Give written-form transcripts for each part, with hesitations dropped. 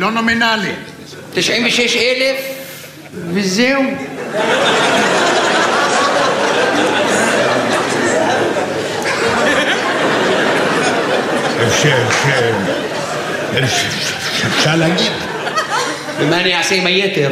לא נומינלי. 96,000 וזהו. אפשר להגיד. ומה אני אעשה עם היתר?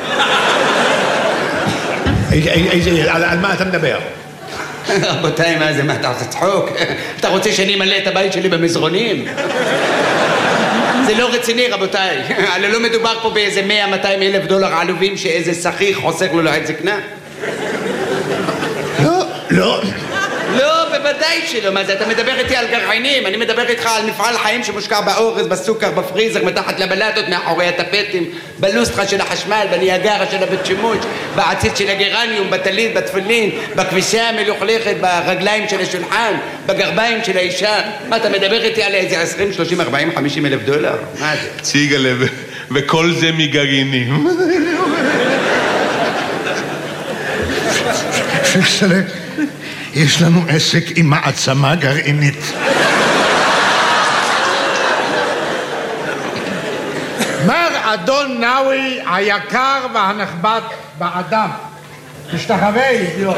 על מה אתה מדבר? רבותיי, מה זה? מה, אתה רוצה צחוק? אתה רוצה שאני אמלא את הבית שלי במזרונים? זה לא רציני, רבותיי. הלא לא מדובר פה באיזה 100-200 אלף דולר עלובים שאיזה שכיר חוסך לו לעת זקנה. לא. לא, בוודאי שלא. מה זה? אתה מדבר איתי על גרעינים, אני מדבר איתך על מפעל חיים שמושקע באורז, בסוכר, בפריזר, מתחת לבלטות, מאחורי הטפטים, בלוסטרה של החשמל, בניאגרה של הבית שימוש, בעציץ של הגרניום, בטלית, בתפילין, בכביסה המלוכלכת, ברגליים של השולחן, בגרביים של האישה. מה, אתה מדבר איתי על איזה 20, 30, 40, 50 אלף דולר? מה זה? ציגלה, וכל זה מגרעינים. יש לנו עסק עם מעצמה גרעינית. מר אדון נאווי היקר והנכבד באדם, תשתחווה אידיוט.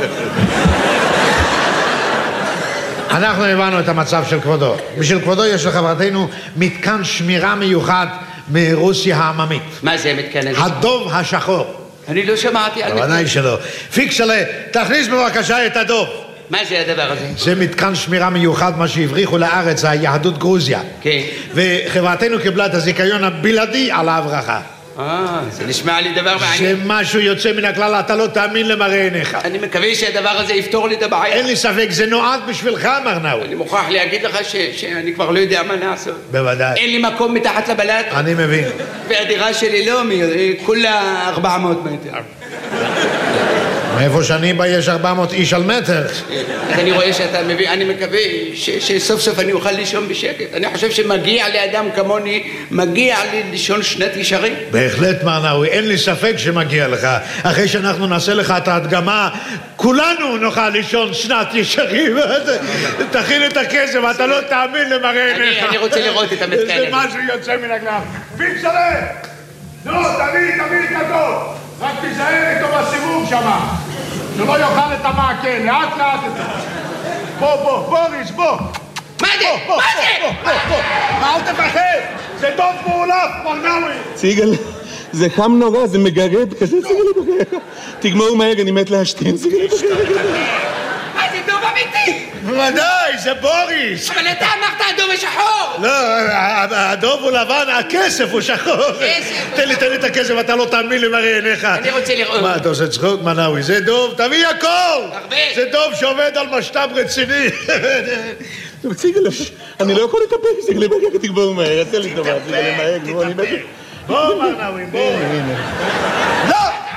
אנחנו הבנו את המצב של כבודו. בשביל כבודו יש לחברתנו מתקן שמירה מיוחד מרוסיה העממית. מה זה מתקן הזה? הדוב השחור. אני לא שמעתי על מתקן. בוודאי שלא. פיקסלה, תכניס בבקשה את הדוב. מה זה הדבר הזה? זה מתקן שמירה מיוחד, מה שהבריחו לארץ, היהדות גרוזיה. כן. וחברתנו קיבלה את הזיכיון הבלעדי על ההברחה. זה נשמע לי דבר מעניין. זה משהו יוצא מן הכלל, אתה לא תאמין למראה עיניך. אני מקווה שהדבר הזה יפתור לי את הבעיה. אין לי ספק, זה נועד בשבילך, מר נאווי. אני מוכרח להגיד לך שאני כבר לא יודע מה לעשות. בוודאי. אין לי מקום מתחת לבלט. אני מבין. והדירה שלי לא, כולה 400 מטר. מאיפה שאני בא יש 400 איש על מטר. אז אני רואה שאתה מבין, אני מקווה שסוף סוף אני אוכל לישון בשקט. אני חושב שמגיע לאדם כמוני, מגיע לי לישון שנת ישרים. בהחלט, מר נאווי, אין לי ספק שמגיע לך. אחרי שאנחנו נעשה לך את ההדגמה, כולנו נוכל לישון שנת ישרים. תכין את הכסף, אתה לא תאמין למראה עיניך. אני רוצה לראות את המתקן הזה. זה משהו יוצא מן הכלל. פיקסלה! לא, תביא את הדוב. רק תיזהר איתו בסיבוב שמה. שלא יאכל את המעקה, לאט לאט את זה. בוא, בוריס, בוא. מה זה? מה זה? אל תפחד, זה דוב מעולף, מר נאווי. ציגל, זה חם נורא, זה מגרד, כזה ציגל בחייך. תגמור מהר, אני מת להשתין, ציגל בחייך. מה זה דוב אמיתי? בוודאי, זה בוריס. אבל אתה אמרת הדוב השחור. לא, הדוב הוא לבן, הכסף הוא שחור. תן לי את הכסף, אתה לא תאמין למראה עיניך. אני רוצה לראות. מה, אתה עושה צחוק, מר נאווי? זה דוב, תביא הכל. הרבה. זה דוב שעובד על משת"פ רציני. טוב, ציגל, אני לא יכול לטפל, ציגל בחייך, תגמור מהר, עשה לי טובה, ציגל מהר, כמו אני בטח. בוא, מר נאווי, בוא. לא!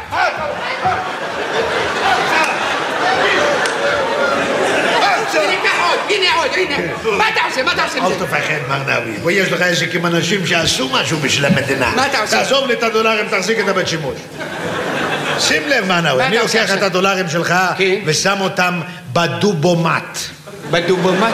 הנה, מה אתה עושה? אל תפחד, מר נאווי. פה יש לך עסק עם אנשים שעשו משהו בשביל המדינה. מה אתה עושה? תעזוב לי את הדולרים, תחזיק את הבית שימוש. שים לב, מר נאווי, אני לוקח את הדולרים שלך ושם אותם בדובומט. בדובומט?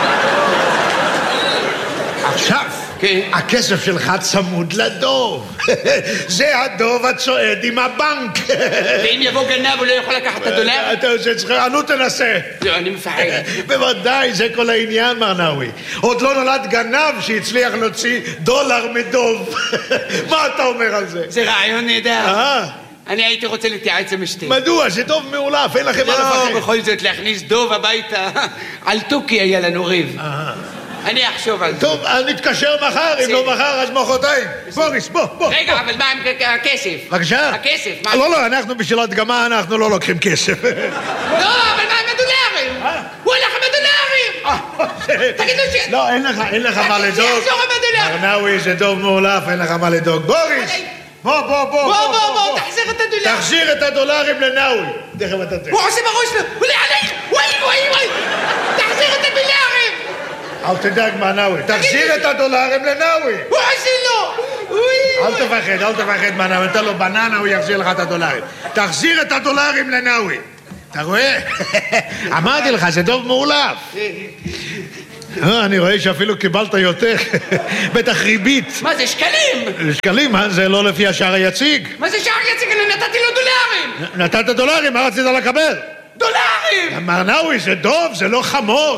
עכשיו, הכסף שלך צמוד לדוב. זה הדוב הצועד עם הבנק. ואם יבוא גנב הוא לא יכול לקחת את הדולר? אתה עושה צחוק, נו תנסה. לא, אני מפחד. בוודאי, זה כל העניין, מר נאווי. עוד לא נולד גנב שהצליח להוציא דולר מדוב. מה אתה אומר על זה? זה רעיון נהדר. אני הייתי רוצה להתייעץ עם אשתי. מדוע? זה דוב מעולף, אין לכם מה לפחד. לא, בכל זאת להכניס דוב הביתה. על תוכי היה לנו ריב. אני אחשוב על זה. טוב, נתקשר מחר, אם לא מחר אז מחרתיים. בוריס, בוא. רגע, אבל מה עם הכסף? בבקשה? הכסף, מה? לא, אנחנו בשביל הדגמה, אנחנו לא לוקחים כסף. לא, אבל מה עם הדולרים? הוא הלך עם הדולרים! תגידו ש... לא, אין לך מה לדאוג. שיחזור עם הדולרים! מר נאווי, זה דוב מעולף, אין לך מה לדאוג. בוריס! בוא, תחזיר את הדולרים. תחזיר את הדולרים לנאווי. תכף אתה תראה. הוא עושה בראש לו, הוא עליך! וואי! תחזיר את הדולרים! אל תדאג, מר נאווי. תחזיר את הדולרים לנאווי. הוא עושה לו! אל תפחד, מר נאווי. אתה לו בננה, הוא יחזיר לך את הדולרים. תחזיר את הדולרים לנאווי. אתה רואה? אמרתי לך, זה דוב מעולף. אני רואה שאפילו קיבלת יותר. בטח ריבית. מה זה, שקלים? שקלים? זה לא לפי השער היציג. מה זה שער יציג? אני נתתי לו דולרים. נתת דולרים, מה רצית לקבל? דולרים! מר נאווי, זה דוב, זה לא חמור.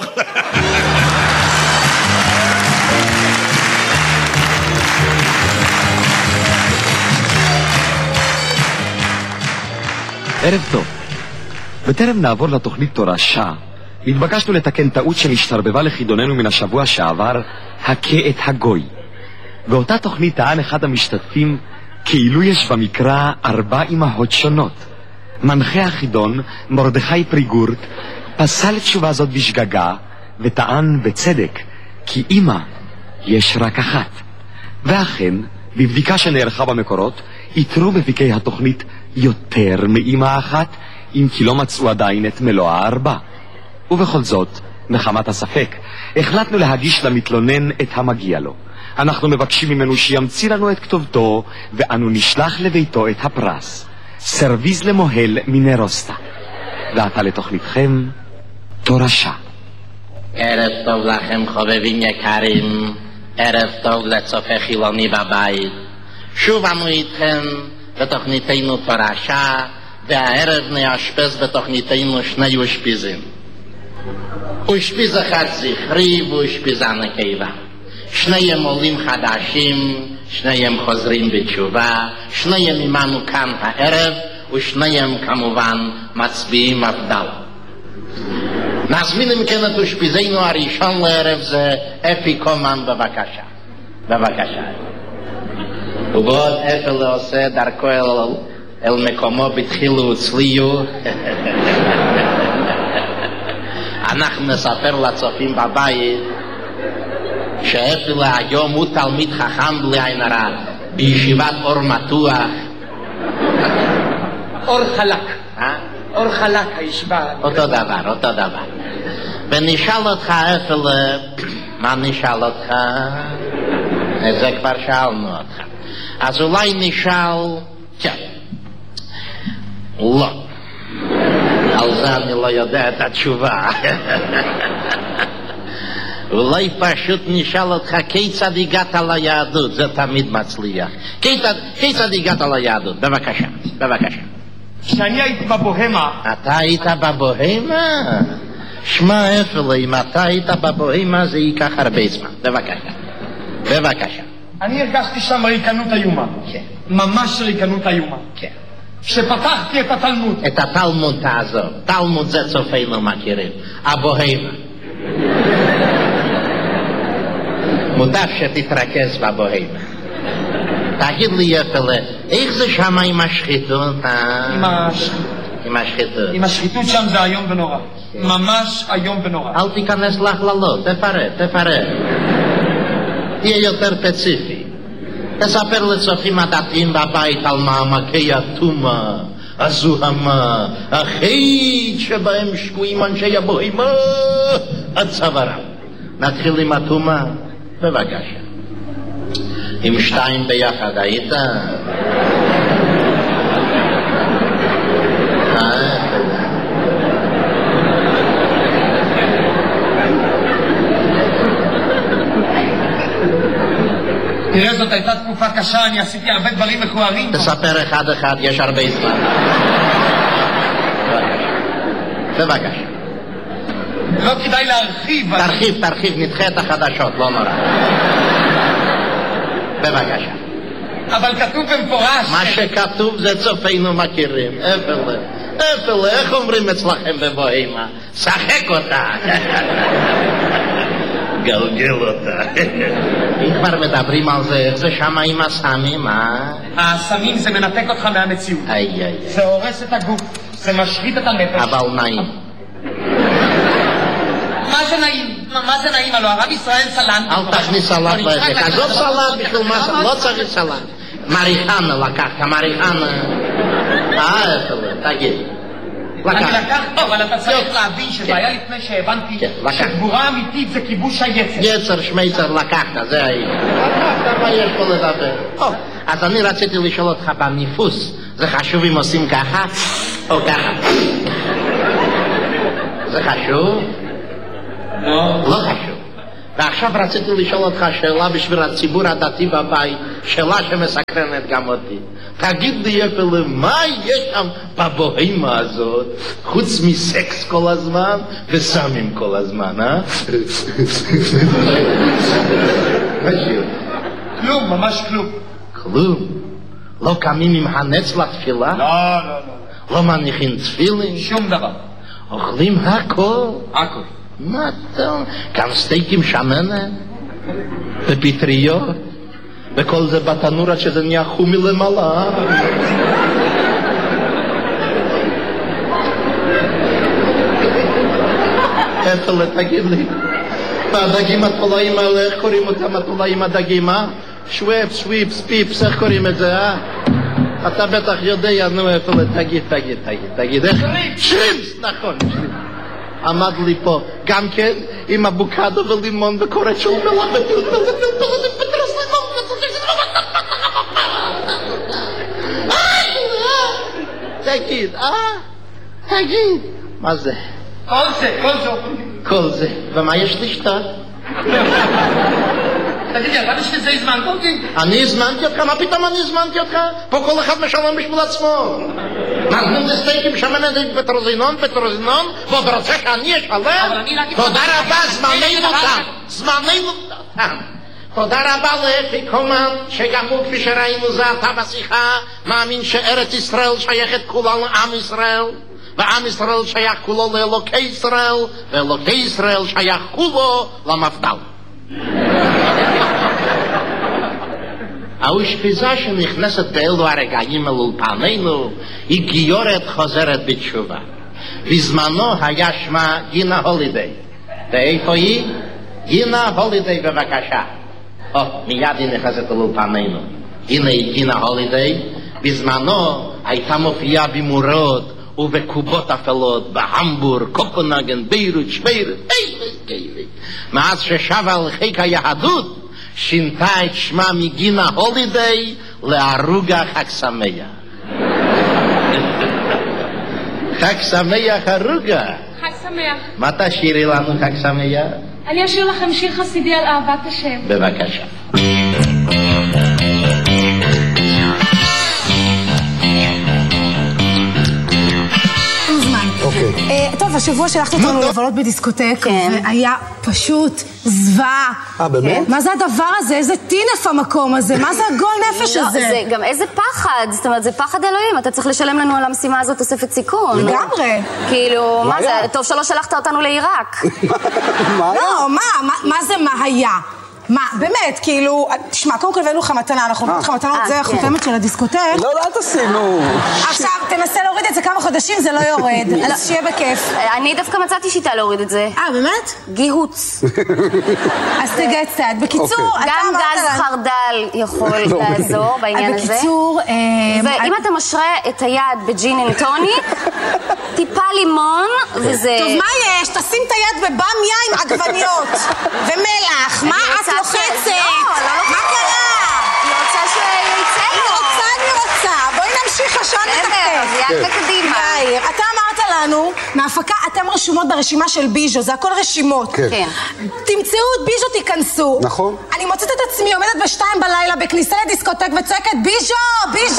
ערב טוב. בטרם נעבור לתוכנית תורשה, התבקשנו לתקן טעות שנשתרבבה לחידוננו מן השבוע שעבר, הכה את הגוי. באותה תוכנית טען אחד המשתתפים כאילו יש במקרא 4 אמהות שונות. מנחה החידון, מרדכי פריגורט, פסל תשובה זאת בשגגה וטען בצדק כי אמא יש רק אחת. ואכן, בבדיקה שנערכה במקורות, איתרו בפיקי התוכנית יותר מאמא אחת, אם כי לא מצאו עדיין את מלוא 4. ובכל זאת, מחמת הספק, החלטנו להגיש למתלונן את המגיע לו. אנחנו מבקשים ממנו שימציא לנו את כתובתו, ואנו נשלח לביתו את הפרס. סרוויז למוהל מנרוסטה. ועתה לתוכניתכם, תורשה. ערב טוב לכם חובבים יקרים, ערב טוב לצופה חילוני בבית. שוב אנו איתכם בתוכניתנו תורשה, והערב נאשפז בתוכניתנו 2 אושפיזים. אושפיז אחד זכרי ואושפיזה נקבה. 2 עולים חדשים, 2 חוזרים בתשובה, 2 עמנו כאן הערב, ו2 כמובן מצביעים מפדל. נזמין אם כן את אושפיזנו הראשון לערב זה אפי קומן, בבקשה. בבקשה. ובעוד אפי עושה דרכו אל מקומו בתחילו וצליו, אנחנו נספר לצופים בבית שאפילו היום הוא תלמיד חכם בלי עין הרע בישיבת אור מתוח. אור חלק. אור חלק הישיבה. אותו דבר. ונשאל אותך אפילו, מה נשאל אותך? זה כבר שאלנו אותך. אז אולי נשאל, כן. לא. על זה אני לא יודע את התשובה. אולי פשוט נשאל אותך כיצד הגעת ליהדות, זה תמיד מצליח. כיצד הגעת ליהדות? בבקשה. כשאני הייתי בבוהמה. אתה היית בבוהמה? שמע אפילו, אם אתה היית בבוהמה זה ייקח הרבה זמן. בבקשה. אני הרגשתי שם ריקנות איומה. כן. ממש ריקנות איומה. כן. כשפתחתי את התלמוד. את התלמוד תעזוב. תלמוד זה צופינו מכירים. הבוהמה. מוטב שתתרכז בבוהמה. תגיד לי יפלה, איך זה שם עם השחיתות? עם השחיתות שם זה היום ונורא. ממש היום ונורא. אל תיכנס להכללות, תפרט. תהיה יותר ספציפי. תספר לצופים הדתיים בבית על מעמקי הטומאה, הזוהמה, החטא שבהם שקועים אנשי הבוהמה עד צווארם. נתחיל עם הטומאה? בבקשה. עם 2 ביחד היית? תראה, זאת הייתה תקופה קשה, אני עשיתי הרבה דברים מכוערים. תספר אחד, יש הרבה זמן. בבקשה. לא כדאי להרחיב. תרחיב, נדחה את החדשות, לא נורא. בבקשה. אבל כתוב במפורש. מה שכתוב זה צופינו מכירים. אפלה, איך אומרים אצלכם בבוהמה? שחק אותה. גלגל אותה. אם כבר מדברים על זה, איך זה שמה עם הסמים, הסמים זה מנתק אותך מהמציאות. זה הורס את הגוף, זה משחית את הנפש. אבל נעים. מה זה נעים? הלוא הרב ישראל סלנט. אל תכניס סלט לעסק. עזוב סלט בשביל מה, לא צריך סלט. מריחנה לקחת, מריחנה. תגיד. אני לקחת, אבל אתה צריך להבין שזה היה לפני שהבנתי שגבורה אמיתית זה כיבוש היצר. יצר שמייצר לקחת, זה היה. לקחת, מה יש פה לדבר? אז אני רציתי לשאול אותך בניפוס, זה חשוב אם עושים ככה או ככה? זה חשוב? לא. לא חשוב. ועכשיו רציתי לשאול אותך שאלה בשביל הציבור הדתי בבית, שאלה שמסקרנת גם אותי. תגיד לי אפילו, מה יש שם בבוהמה הזאת, חוץ מסקס כל הזמן וסמים כל הזמן, אה? כלום, ממש כלום. כלום? לא קמים עם הנץ לתפילה? לא. לא מניחים תפילין? שום דבר. אוכלים הכל? הכל. מה טוב? גם סטייקים שמנת? ופטריות? וכל זה בתנור עד שזה נהיה חומי למעלה. אפלה, תגיד לי, הדגים התולעים האלה, איך קוראים אותם התולעים הדגים, אה? שוויפ, סוויפס, פיפס, איך קוראים את זה, אה? אתה בטח יודע, נו, אפלה, תגיד, איך? שרימפס, נכון, שרימפס. עמד לי פה, גם כן, עם אבוקדו ולימון וקורט של מלח ופטרוס לימון. תגיד, מה זה? כל זה, ומה יש לשתות? תגיד לי, אבל יש לזה הזמנת אותי? אני הזמנתי אותך? מה פתאום אני הזמנתי אותך? פה כל אחד משלם בשביל עצמו. נתנו זה סטייקים שמנת פטרוזינון, ועוד רוצה שאני אשלם? תודה רבה, זמננו תם. תודה רבה לאפיקומן, שגם הוא כפי שראינו זה עתה בשיחה, מאמין שארץ ישראל שייכת כולה לעם ישראל, ועם ישראל שייך כולו לאלוקי ישראל, ואלוקי ישראל שייך כולו למפד"ל. האושפיזה שנכנסת באלו הרגעים אל אולפנינו היא גיורת חוזרת בתשובה. בזמנו היה שמה גינה הולידיי. ואיפה היא? גינה הולידיי, בבקשה. מיד היא נכנסת אל אולפנינו. הנה היא גינה הולידיי. בזמנו הייתה מופיעה במורות ובקובות אפלות בהמבורג, קופנהגן, ביירות, שוויירות, מאז ששבה על חיק היהדות שינתה את שמה מגינה הולידיי לערוגה חג שמח. חג שמח ערוגה. חג שמח. מה תשאירי לנו חג שמח? אני אשאיר לכם שיר חסידי על אהבת השם. בבקשה. טוב, השבוע שלחת אותנו לבלות בדיסקוטק, והיה פשוט זוועה. באמת? מה זה הדבר הזה? איזה טינף המקום הזה? מה זה הגול נפש הזה? זה גם איזה פחד, זאת אומרת, זה פחד אלוהים. אתה צריך לשלם לנו על המשימה הזאת תוספת סיכון. לגמרי. כאילו, מה זה? טוב שלא שלחת אותנו לעיראק. לא, מה זה מה היה? מה, באמת, כאילו, תשמע, קודם כל הבאנו לך מתנה, אנחנו נותנים לך מתנות, זה החותמת של הדיסקוטק. לא, אל תשימו. עכשיו, תנסה להוריד את זה כמה חודשים, זה לא יורד, אז שיהיה בכיף. אני דווקא מצאתי שיטה להוריד את זה. באמת? גיהוץ. אז תגע קצת. בקיצור, אתה גם אמרת גז חרדל יכול לעזור בעניין הזה. בקיצור... ואם אתה משרה את היד בג'ין אנד טוניק, טיפה לימון, וזה... טוב, מה יש? תשים את היד בבמיה עם עגבניות ומלח. מה את לוחצת? מה קרה? אני רוצה שיצא לו. אני רוצה. בואי נמשיך השעה לתקף. יאללה קדימה. אתה אמרת לנו, מהפקה, אתם רשומות ברשימה של ביז'ו, זה הכל רשימות. כן. תמצאו את ביז'ו, תיכנסו. נכון. אני מוצאת את עצמי, עומדת ב2 בלילה בכניסה לדיסקוטק וצועקת ביז'ו!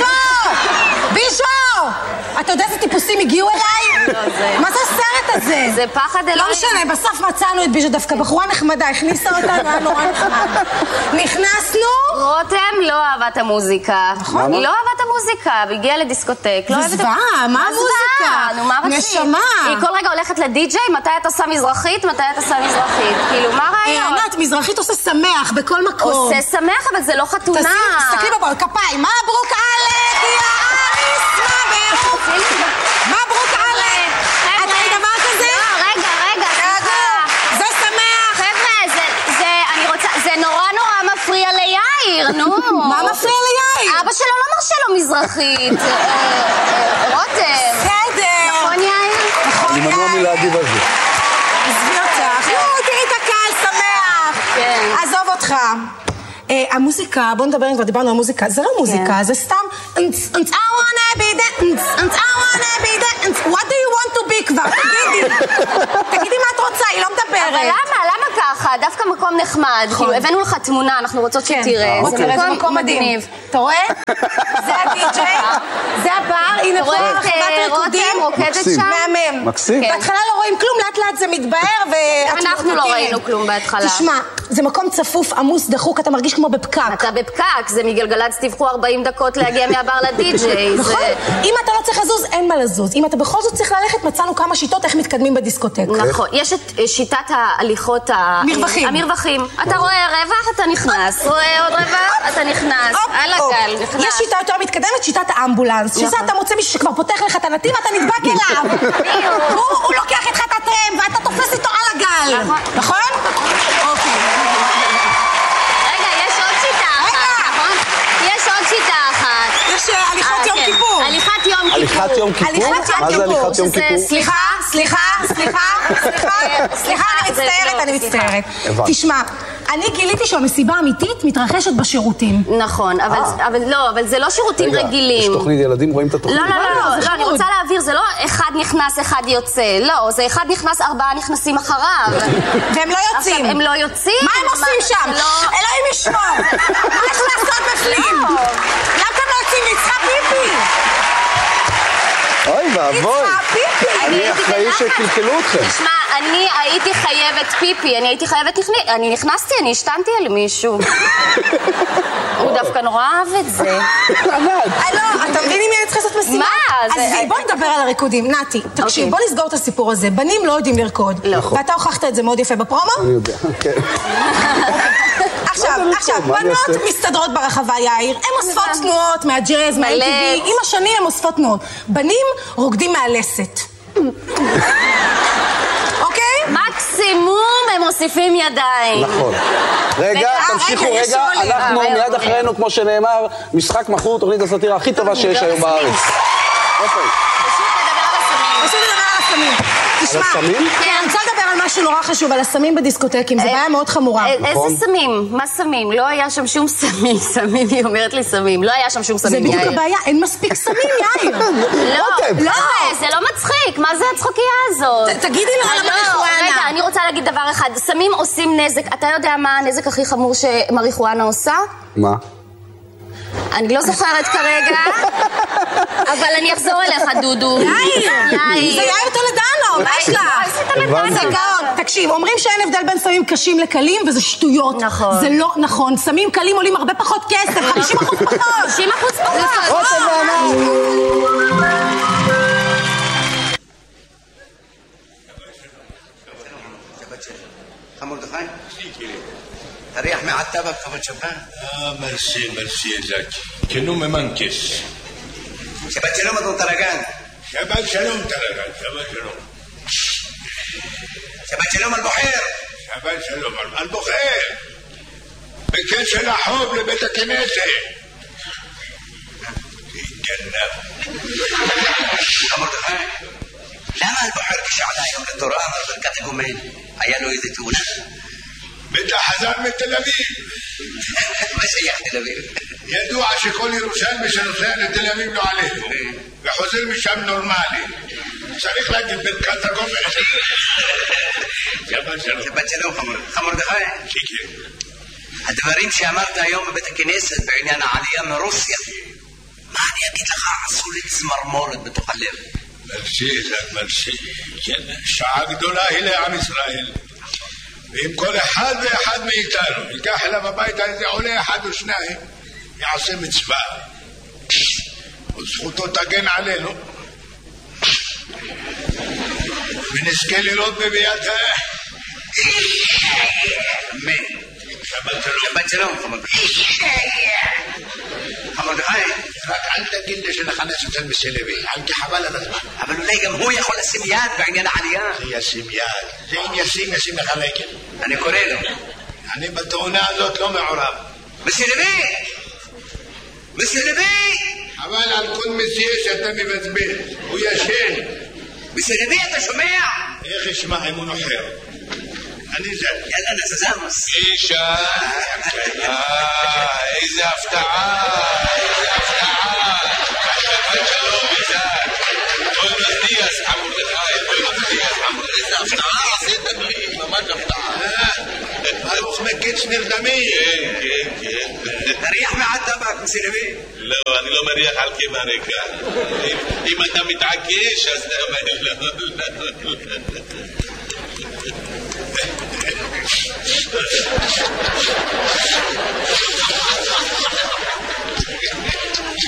אתה יודע איזה טיפוסים הגיעו אליי? מה זה הסרט הזה? זה פחד אלוהים. לא משנה, בסוף מצאנו את ביז'ו, דווקא בחורה נחמדה, הכניסה אותנו, היה נורא נחמד. נכנסנו... רותם לא אהבה את המוזיקה. נכון. היא לא אהבה את המוזיקה, והגיעה לדיסקוטק. זה זוועה, מה המוזיקה? נו, מה רצית? נשמה. היא כל רגע הולכת לדי-ג'יי, מתי אתה עושה מזרחית? כאילו, מה רעיון? ענת, מזרחית עושה שמח בכל מקום. עושה שמח, אבל זה לא חתונה. תסתכלי בבול, כפיים, מברוק עלק, יא אריס, מברוק עלק. את ראית דבר כזה? לא, רגע, זה שמח. חבר'ה, אני רוצה, זה נורא מפריע ליאיר, נו. מה מפריע ליאיר? אבא שלו לא מרשה לו מזרחית. רותם. בסדר. נכון יאיר? אני מנוע מלהגיב על זה. עזבי אותך. תראי את הקהל שמח. כן. עזוב אותך. המוזיקה, בוא נדבר אם כבר דיברנו על מוזיקה, זה לא מוזיקה, זה סתם I wanna be dance, I wanna be dance, what do you want to be כבר? תגידי מה את רוצה, היא לא מדברת. אבל למה ככה? דווקא מקום נחמד, כאילו הבאנו לך תמונה, אנחנו רוצות שתראה, זה מקום מגניב. אתה רואה? זה הדי-ג'יי, זה הבר, הנה פה רחבת ריקודים, רוקדת שם. מהמם. מקסים. בהתחלה לא רואים כלום, לאט לאט זה מתבהר אנחנו לא ראינו כלום בהתחלה. תשמע, זה מקום צפוף, עמוס, דחוק, אתה מרגיש כמו בפקק. אתה בפקק, זה מגלגלצ, תבחו 40 דקות להגיע מהבר לדי-ג'יי. נכון, אם אתה לא צריך לזוז, אין מה לזוז. אם אתה בכל זאת צריך ללכת, מצאנו כמה שיטות איך מתקדמים בדיסקוטק. נכון, יש את שיטת ההליכות המרווחים. אתה רואה רווח, אתה נכנס. רואה עוד רווח, אתה נכנס. על הגל, נכנס. יש שיטה יותר מתקדמת, שיטת האמבולנס. שזה אתה מוצא מישהו שכבר פותח לך את הנתיב, אתה נדבק אליו. הוא לוקח איתך את הטרם, ואתה תופס איתו על הגל. נכון? אוקיי. רגע, יש עוד שיטה אחת, נכון? יש עוד שיטה אחת. יש הליכות יום כיפור. הליכת יום כיפור. הליכת יום כיפור? מה זה הליכת יום כיפור? סליחה, אני מצטערת. תשמע, אני גיליתי שהמסיבה האמיתית מתרחשת בשירותים. נכון, אבל זה לא שירותים רגילים. יש תוכנית ילדים, רואים את התוכנית? לא, אני רוצה להעביר, זה לא אחד נכנס, אחד יוצא. לא, זה אחד נכנס, 4 נכנסים אחריו. והם לא יוצאים. הם לא יוצאים? מה הם עושים שם? אלוהים ישמור. מה יש לעשות בפנים? למה אתם לא יוצאים? היא צריכה פיפי. אוי ואבוי. אני אחראי שקלקלו אתכם. תשמע, אני הייתי חייבת פיפי, אני נכנסתי, אני השתנתי על מישהו. הוא דווקא נורא אהב את זה. לא, אתה מבין אם אני צריכה לעשות משימה? מה? אז בוא נדבר על הריקודים. נתי, תקשיב, בוא נסגור את הסיפור הזה. בנים לא יודעים לרקוד. ואתה הוכחת את זה מאוד יפה בפרומו? אני יודע, כן. עכשיו, בנות מסתדרות ברחבה, יאיר. הן אוספות תנועות מהג'אז, מהאינטיבי. עם השנים הן אוספות תנועות. בנים רוקדים מהלסת. אוקיי? מקסימום הם מוסיפים ידיים. נכון. רגע, תמשיכו רגע. אנחנו מיד אחרינו, כמו שנאמר, משחק מכור, תוכנית הסאטירה הכי טובה שיש היום בארץ. פשוט לדבר על הסמים. תשמע, הסמים? כן, אני רוצה לדבר על משהו נורא חשוב, על הסמים בדיסקוטקים, זה בעיה מאוד חמורה. איזה סמים? מה סמים? לא היה שם שום סמים, היא אומרת לי סמים, לא היה שם שום סמים, יאיר. זה בדיוק הבעיה, אין מספיק סמים, יאיר. לא, זה לא מצחיק, מה זה הצחוקייה הזאת? תגידי לו על המריחואנה. רגע, אני רוצה להגיד דבר אחד, סמים עושים נזק, אתה יודע מה הנזק הכי חמור שמריחואנה עושה? מה? אני לא זוכרת כרגע, אבל אני אחזור אליך, דודו. יאיר! זה יאיר טולדנו, מה יש לך? תקשיב, אומרים שאין הבדל בין סמים קשים לקלים, וזה שטויות. נכון. זה לא נכון, סמים קלים עולים הרבה פחות כסף, 50% פחות. 50% פחות. מרדכי? תריח מעט טבק, חבל שפן? מרסי, יא זקי. כנו ממנקס. שבת שלום, אדון טרגן. שבת שלום, טרגן, שבת שלום. שבת שלום, אלבוחר. שבת שלום, אלבוחר. בקשר החוב לבית הכנסת. גנב. מרדכי, למה אלבוחר כשעלה היום לתורה אמר ברכת הגומן? היה לו איזה תאונה? בטח חזר מתל אביב. מה שייך תל אביב? ידוע שכל ירושלמי שנוסע לתל אביב לא עלינו, וחוזר משם נורמלי. צריך להגיד ברכת הגומן. שבת שלום. שבת שלום, מרדכי. כן. הדברים שאמרת היום בבית הכנסת בעניין העלייה מרוסיה, מה אני אגיד לך? עשו לי צמרמורת בתוך הלב. מרסי, זק מרסי. כן, שעה גדולה היא לעם ישראל. ואם כל אחד ואחד מאיתנו ייקח אליו הביתה איזה עולה אחד או שניים, יעשה מצווה, וזכותו תגן עלינו, ונזכה לראות בביאת אמן. שבת שלום, מרדכי. רק אל תגיד לי שנכנס אצל מסלבי, כי חבל על הזמן. אבל אולי גם הוא יכול לשים יד בעניין העלייה. ישים יד, זה אם ישים לך רגל. אני קורא לו. אני בתאונה הזאת לא מעורב. מסלבי! אבל על כל מסיה שאתה מבזבז, הוא ישן. מסלבי, אתה שומע? איך ישמע אם הוא נוחר? אני זה. יאללה, נזזמוס. אישה, איזה הפתעה, איזה הפתעה. שבת שלום, איזק. כל מדיאס, מרדכי, איזה הפתעה עשיתם לי, ממש הפתעה. מקיץ' נרדמים. כן, כן. תריח מעט טבק, מסילבי. לא, אני לא מריח על כברקה. אם אתה מתעקש, אז אתה אומר לא.